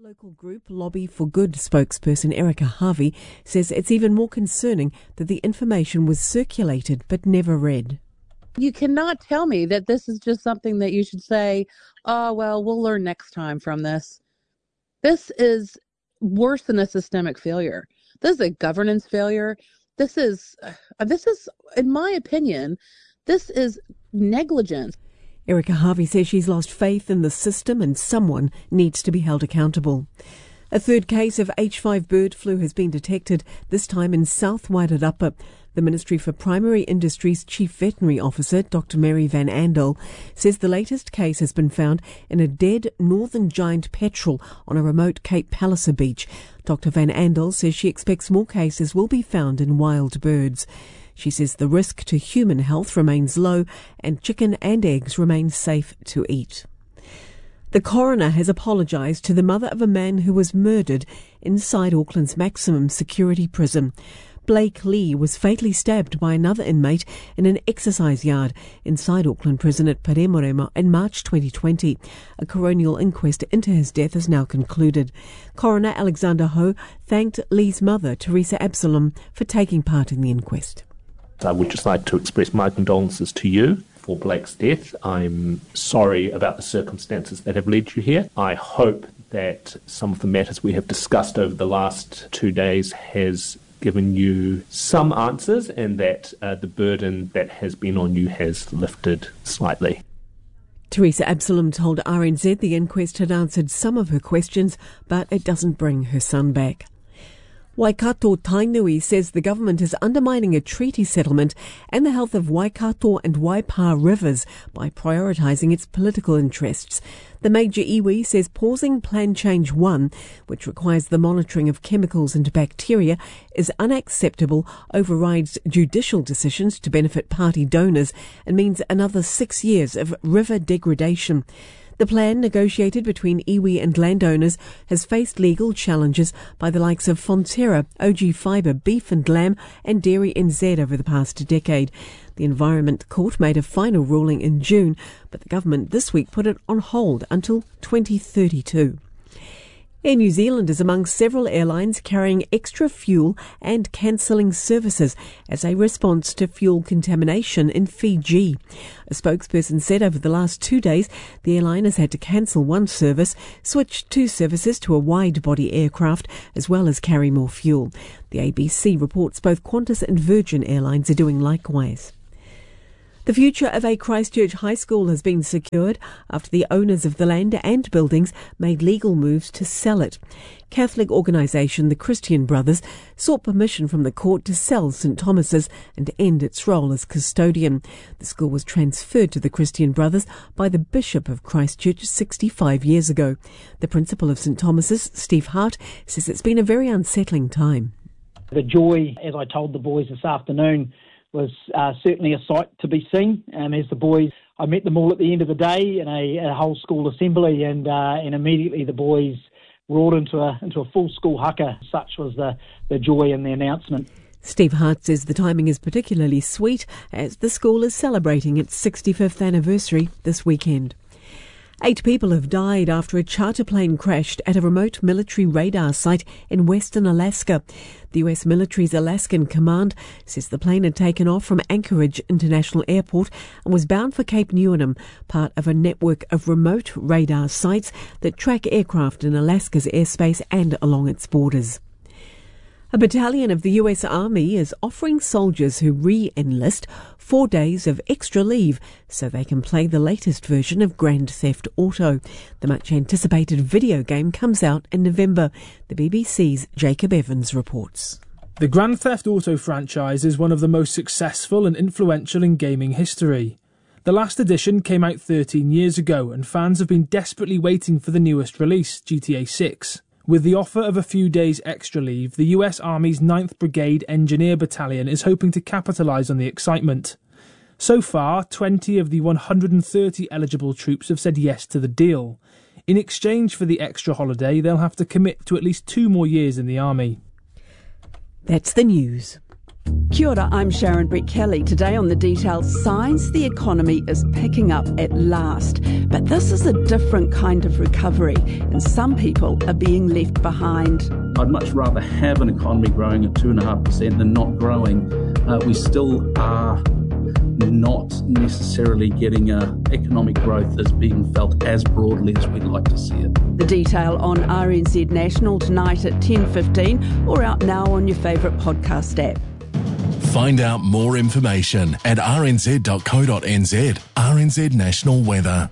Local group Lobby for Good spokesperson Erica Harvey says it's even more concerning that the information was circulated but never read. You cannot tell me that this is just something that you should say, oh, well, we'll learn next time from this. This is worse than a systemic failure. This is a governance failure. This is, in my opinion, this is negligence. Erica Harvey says she's lost faith in the system and someone needs to be held accountable. A third case of H5 bird flu has been detected, this time in South Wairarapa. The Ministry for Primary Industries Chief Veterinary Officer, Dr. Mary Van Andel, says the latest case has been found in a dead northern giant petrel on a remote Cape Palliser beach. Dr. Van Andel says she expects more cases will be found in wild birds. She says the risk to human health remains low and chicken and eggs remain safe to eat. The coroner has apologised to the mother of a man who was murdered inside Auckland's maximum security prison. Blake Lee was fatally stabbed by another inmate in an exercise yard inside Auckland Prison at Paramoremo in March 2020. A coronial inquest into his death is now concluded. Coroner Alexander Ho thanked Lee's mother, Teresa Absalom, for taking part in the inquest. I would just like to express my condolences to you for Blake's death. I'm sorry about the circumstances that have led you here. I hope that some of the matters we have discussed over the last 2 days has given you some answers and that the burden that has been on you has lifted slightly. Teresa Absalom told RNZ the inquest had answered some of her questions, but it doesn't bring her son back. Waikato Tainui says the government is undermining a treaty settlement and the health of Waikato and Waipa rivers by prioritising its political interests. The major iwi says pausing Plan Change 1, which requires the monitoring of chemicals and bacteria, is unacceptable, overrides judicial decisions to benefit party donors, and means another 6 years of river degradation. The plan, negotiated between iwi and landowners, has faced legal challenges by the likes of Fonterra, OG Fibre, Beef and Lamb and Dairy NZ over the past decade. The Environment Court made a final ruling in June, but the government this week put it on hold until 2032. Air New Zealand is among several airlines carrying extra fuel and cancelling services as a response to fuel contamination in Fiji. A spokesperson said over the last 2 days the airline has had to cancel one service, switch 2 services to a wide-body aircraft, as well as carry more fuel. The ABC reports both Qantas and Virgin Airlines are doing likewise. The future of a Christchurch high school has been secured after the owners of the land and buildings made legal moves to sell it. Catholic organisation the Christian Brothers sought permission from the court to sell St Thomas's and end its role as custodian. The school was transferred to the Christian Brothers by the Bishop of Christchurch 65 years ago. The principal of St Thomas's, Steve Hart, says it's been a very unsettling time. The joy, as I told the boys this afternoon, was certainly a sight to be seen. As the boys, I met them all at the end of the day in a whole school assembly, and immediately the boys roared into a full school haka. Such was the joy in the announcement. Steve Hart says the timing is particularly sweet as the school is celebrating its 65th anniversary this weekend. 8 people have died after a charter plane crashed at a remote military radar site in western Alaska. The US military's Alaskan Command says the plane had taken off from Anchorage International Airport and was bound for Cape Newnham, part of a network of remote radar sites that track aircraft in Alaska's airspace and along its borders. A battalion of the US Army is offering soldiers who re-enlist 4 days of extra leave so they can play the latest version of Grand Theft Auto. The much-anticipated video game comes out in November. The BBC's Jacob Evans reports. The Grand Theft Auto franchise is one of the most successful and influential in gaming history. The last edition came out 13 years ago and fans have been desperately waiting for the newest release, GTA 6. With the offer of a few days extra leave, the US Army's 9th Brigade Engineer Battalion is hoping to capitalise on the excitement. So far, 20 of the 130 eligible troops have said yes to the deal. In exchange for the extra holiday, they'll have to commit to at least 2 more years in the Army. That's the news. Kia ora, I'm Sharon Brett-Kelly. Today on The Detail, signs the economy is picking up at last. But this is a different kind of recovery, and some people are being left behind. I'd much rather have an economy growing at 2.5% than not growing. We still are not necessarily getting economic growth that's being felt as broadly as we'd like to see it. The Detail on RNZ National tonight at 10:15 or out now on your favourite podcast app. Find out more information at rnz.co.nz. RNZ National Weather.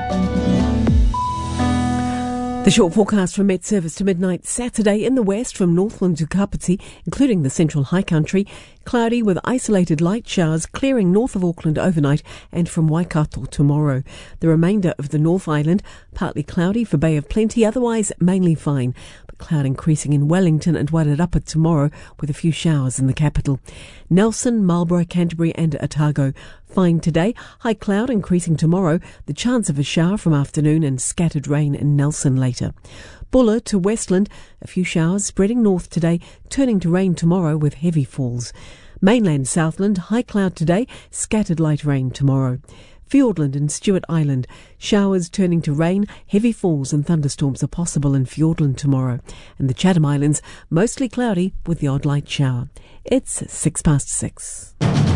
The short forecast from Met Service to midnight Saturday in the west from Northland to Kapiti, including the central high country. Cloudy with isolated light showers clearing north of Auckland overnight and from Waikato tomorrow. The remainder of the North Island, partly cloudy for Bay of Plenty, otherwise mainly fine. But cloud increasing in Wellington and Wairarapa tomorrow with a few showers in the capital. Nelson, Marlborough, Canterbury and Otago. Fine today, high cloud increasing tomorrow, the chance of a shower from afternoon and scattered rain in Nelson later. Buller to Westland, a few showers spreading north today, turning to rain tomorrow with heavy falls. Mainland Southland, high cloud today, scattered light rain tomorrow. Fiordland and Stewart Island, showers turning to rain, heavy falls and thunderstorms are possible in Fiordland tomorrow. And the Chatham Islands, mostly cloudy with the odd light shower. It's 6:06.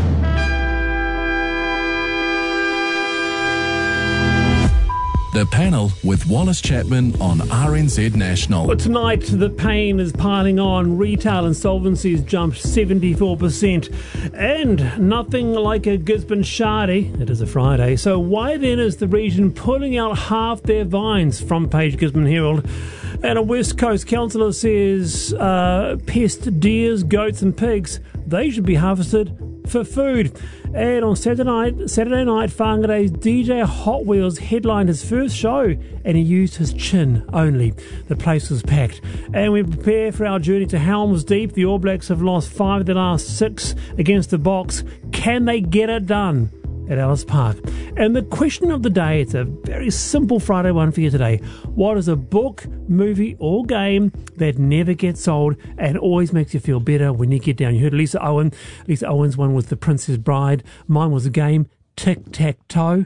The Panel with Wallace Chapman on RNZ National. But tonight, the pain is piling on. Retail insolvencies jumped 74%. And nothing like a Gisborne Shardy. It is a Friday. So why then is the region pulling out half their vines? Front page Gisborne Herald. And a West Coast councillor says pest deers, goats and pigs, they should be harvested for food. And on Saturday night, Whangarei's DJ Hot Wheels headlined his first show and he used his chin only. The place was packed. And we prepare for our journey to Helms Deep. The All Blacks have lost 5 of the last 6 against the Box. Can they get it done at Ellis Park? And the question of the day, it's a very simple Friday one for you today. What is a book, movie or game that never gets old and always makes you feel better when you get down? You heard Lisa Owen. Lisa Owen's one was The Princess Bride. Mine was a game, Tic-Tac-Toe.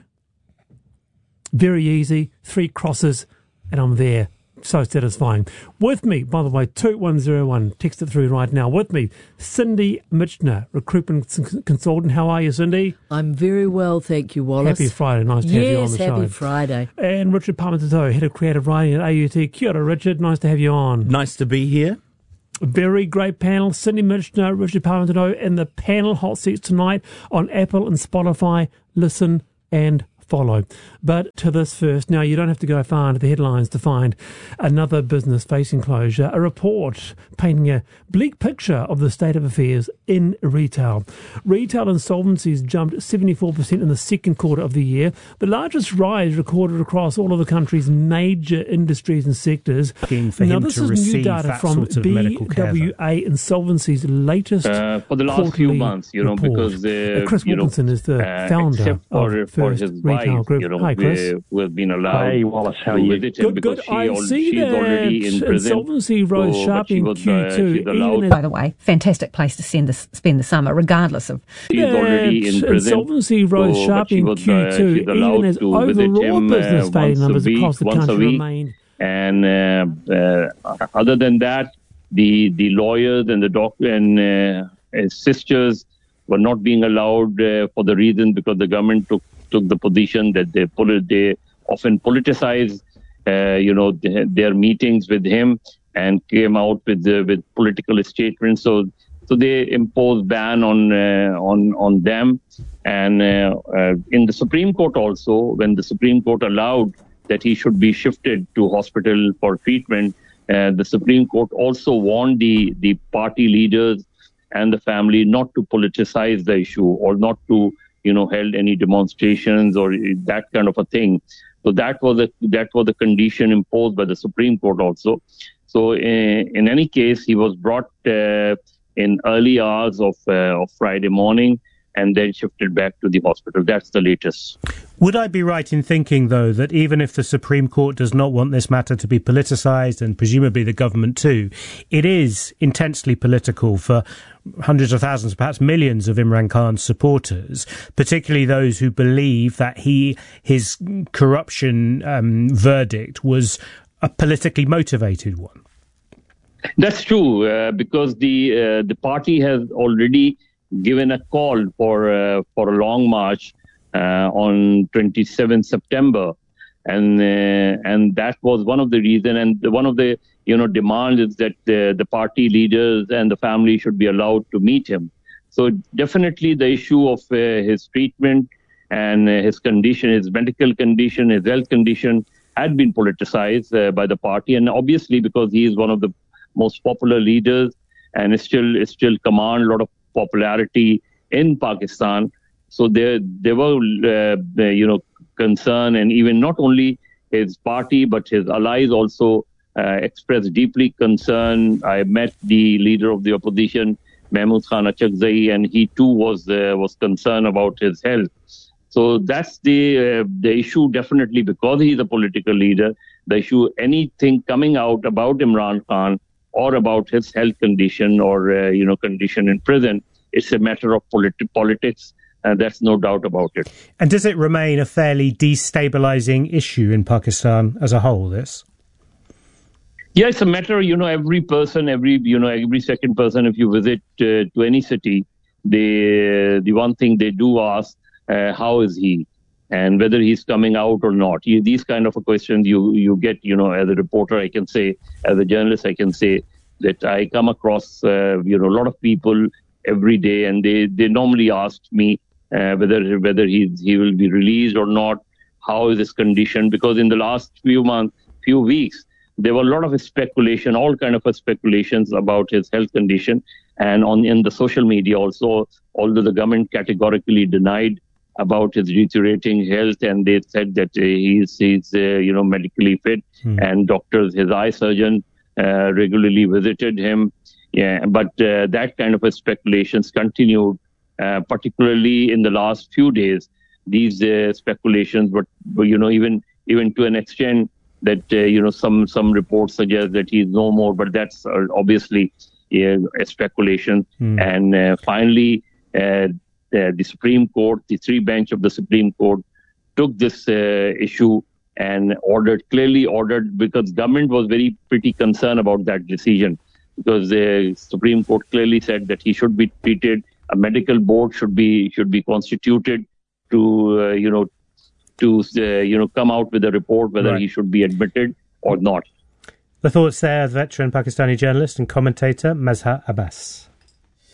Very easy, 3 crosses and I'm there. So satisfying. With me, by the way, 2101, text it through right now. With me, Cindy Michener, recruitment consultant. How are you, Cindy? I'm very well, thank you, Wallace. Happy Friday. Nice to have you on the show. Yes, happy Friday. And Richard Parmentato, head of creative writing at AUT. Kia ora, Richard. Nice to have you on. Nice to be here. Very great panel. Cindy Michener, Richard Parmentato, and the panel hot seats tonight on Apple and Spotify. Listen and follow. But to this first, now you don't have to go far into the headlines to find another business facing closure. A report painting a bleak picture of the state of affairs in retail. Retail insolvencies jumped 74% in the second quarter of the year, the largest rise recorded across all of the country's major industries and sectors. Now this is new data from BWA Insolvency's latest for the last few months, report. Because Chris Wilkinson is the founder of First Retail Group. Hi, Chris. We've been allowed. Hey, Wallace, how are you? Good. I see that insolvency rose sharply in Q2. By the way, fantastic place to spend the summer, regardless of. She's already in prison. Insolvency rose sharply in Q2, even as overall business failure numbers across the country remained. And other than that, the lawyers and the doctor and sisters were not being allowed for the reason because the government took the position that they often politicize, their meetings with him and came out with political statements. So they imposed ban on them. And in the Supreme Court also, when the Supreme Court allowed that he should be shifted to hospital for treatment, the Supreme Court also warned the party leaders and the family not to politicize the issue or not to held any demonstrations or that kind of a thing. So that was a condition imposed by the Supreme Court also. So in any case, he was brought in early hours of Friday morning, and then shifted back to the hospital. That's the latest. Would I be right in thinking, though, that even if the Supreme Court does not want this matter to be politicised, and presumably the government too, it is intensely political for hundreds of thousands, perhaps millions of Imran Khan's supporters, particularly those who believe that his corruption verdict was a politically motivated one? That's true, because the party has already given a call for a long march on 27 September, and that was one of the reasons. And one of the demands is that the party leaders and the family should be allowed to meet him. So definitely the issue of his treatment and his condition, his medical condition, his health condition, had been politicized by the party, and obviously because he is one of the most popular leaders and still command a lot of popularity in Pakistan. So there were concern, and even not only his party but his allies also expressed deeply concern. I met the leader of the opposition, Mahmood Khan Achakzai, and he too was concerned about his health. So that's the issue, definitely, because he's a political leader. The issue, anything coming out about Imran Khan or about his health condition or condition in prison, it's a matter of politics, and that's no doubt about it. And does it remain a fairly destabilizing issue in Pakistan as a whole, this? Yeah, it's a matter, every person, every second person, if you visit to any city, the one thing they do ask, how is he? And whether he's coming out or not. These kind of questions you get, as a reporter, I can say, as a journalist, I can say that I come across, a lot of people every day, and they normally ask me whether he will be released or not, how is his condition, because in the last few weeks, there were a lot of speculation, all kind of speculations about his health condition, and in the social media also, although the government categorically denied about his deteriorating health, and they said that he's medically fit, and doctors, his eye surgeon regularly visited him. Yeah, but that kind of speculations continued, particularly in the last few days. These speculations, but even to an extent that some reports suggest that he's no more, but that's obviously a speculation. And finally, the Supreme Court, the three bench of the Supreme Court, took this issue and clearly ordered, because government was pretty concerned about that decision, because the Supreme Court clearly said that he should be treated. A medical board should be constituted to come out with a report whether he should be admitted or not. The thoughts there of veteran Pakistani journalist and commentator Mazhar Abbas.